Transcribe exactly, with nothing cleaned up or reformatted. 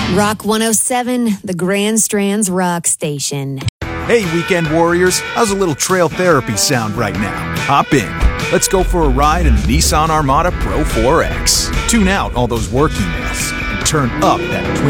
Rock one oh seven, the Grand Strands Rock Station. Hey, weekend warriors, how's a little trail therapy sound right now? Hop in. Let's go for a ride in the Nissan Armada Pro four X. Tune out all those work emails and turn up that twin